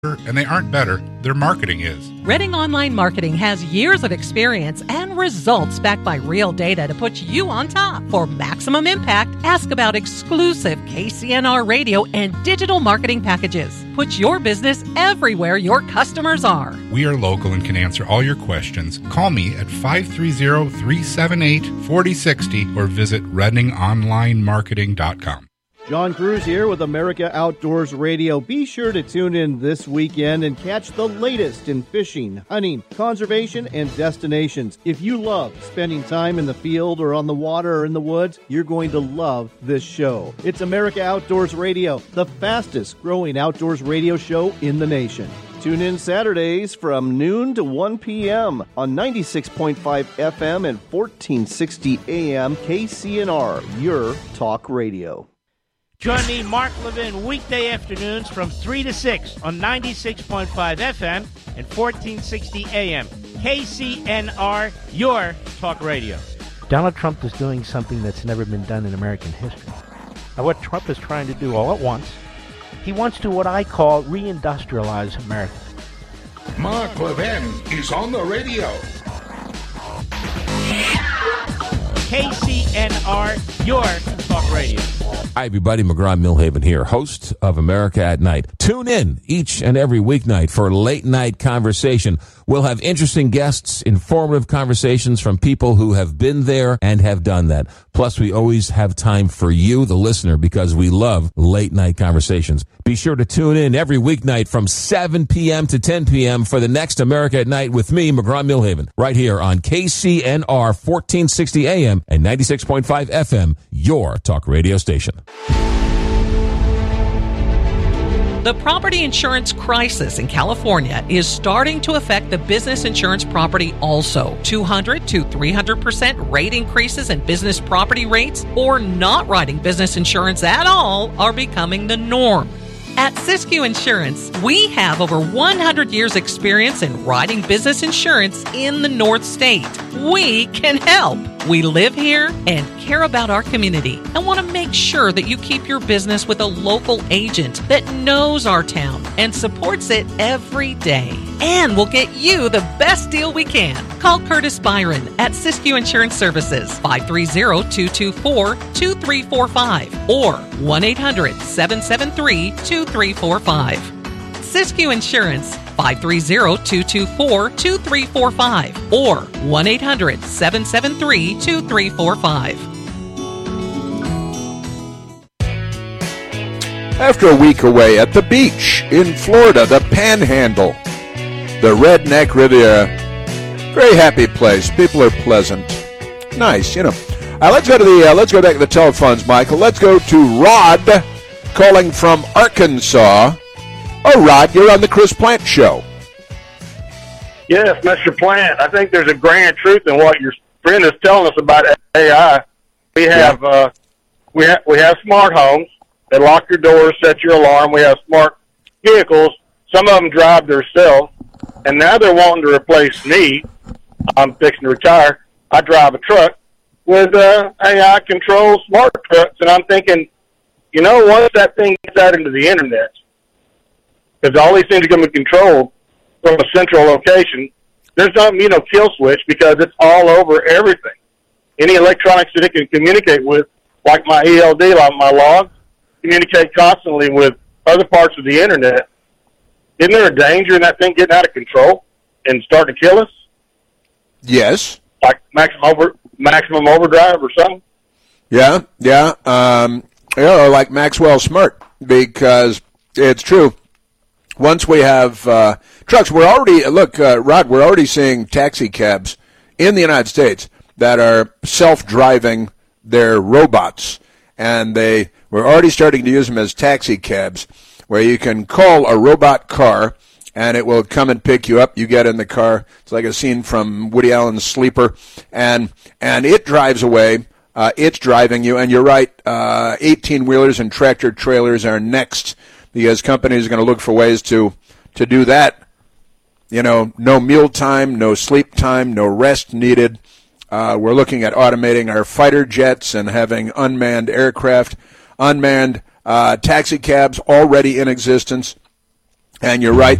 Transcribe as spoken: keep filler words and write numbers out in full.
and they aren't better, their marketing is. Redding Online Marketing has years of experience and results backed by real data to put you on top. For maximum impact, ask about exclusive K C N R radio and digital marketing packages. Put your business everywhere your customers are. We are local and can answer all your questions. Call me at five three zero, three seven eight, four zero six zero or visit redding online marketing dot com. John Cruz here with America Outdoors Radio. Be sure to tune in this weekend and catch the latest in fishing, hunting, conservation, and destinations. If you love spending time in the field or on the water or in the woods, you're going to love this show. It's America Outdoors Radio, the fastest growing outdoors radio show in the nation. Tune in Saturdays from noon to one p.m. on ninety-six point five F M and fourteen sixty A M K C N R, your talk radio. Join me, Mark Levin, weekday afternoons from three to six on ninety-six point five F M and fourteen sixty A M. K C N R, your talk radio. Donald Trump is doing something that's never been done in American history. Now, what Trump is trying to do all at once, he wants to what I call reindustrialize America. Mark Levin is on the radio. K C N R, your talk radio. Hi, everybody. McGraw-Milhaven here, host of America at Night. Tune in each and every weeknight for late night conversation. We'll have interesting guests, informative conversations from people who have been there and have done that. Plus, we always have time for you, the listener, because we love late night conversations. Be sure to tune in every weeknight from seven p.m. to ten p.m. for the next America at Night with me, McGraw-Milhaven, right here on K C N R fourteen sixty A M and ninety-six point five F M, your talk radio station. The property insurance crisis in California is starting to affect the business insurance property also. two hundred to three hundred percent rate increases in business property rates or not writing business insurance at all are becoming the norm. At Siskiyou Insurance, we have over one hundred years experience in writing business insurance in the North State. We can help. We live here and care about our community and want to make sure that you keep your business with a local agent that knows our town and supports it every day. And we'll get you the best deal we can. Call Curtis Byron at Siskiyou Insurance Services, five three zero, two two four, two three four five or one eight hundred, seven seven three, two three four five. Siskiyou Insurance, five three zero, two two four, two three four five or one eight hundred, seven seven three, two three four five. After a week away at the beach in Florida, the Panhandle, the Redneck Riviera, very happy place. People are pleasant, nice, you know. Uh, let's go to the. Uh, let's go back to the telephones, Michael. Let's go to Rod, calling from Arkansas. Oh, Rod, you're on the Chris Plant Show. Yes, Mister Plant. I think there's a grand truth in what your friend is telling us about A I. We have yeah. uh, we have we have smart homes that lock your doors, set your alarm. We have smart vehicles. Some of them drive themselves, and now they're wanting to replace me. I'm fixing to retire. I drive a truck with uh, A I controlled smart trucks, and I'm thinking, you know, once that thing gets out into the internet, because all these things are going to be controlled from a central location, there's no, you know, kill switch because it's all over everything. Any electronics that it can communicate with, like my E L D, like my logs, communicate constantly with other parts of the internet. Isn't there a danger in that thing getting out of control and starting to kill us? Yes. Like maximum over maximum overdrive or something? Yeah, yeah. Um, you know, like Maxwell Smart, because it's true. Once we have uh, trucks, we're already, look, uh, Rod, we're already seeing taxi cabs in the United States that are self-driving their robots, and they we're already starting to use them as taxi cabs, where you can call a robot car, and it will come and pick you up. You get in the car. It's like a scene from Woody Allen's Sleeper, and and it drives away. Uh, it's driving you, and you're right, uh, eighteen-wheelers and tractor-trailers are next, because companies are going to look for ways to, to do that. You know, no meal time, no sleep time, no rest needed. Uh, we're looking at automating our fighter jets and having unmanned aircraft, unmanned uh, taxi cabs already in existence. And you're right.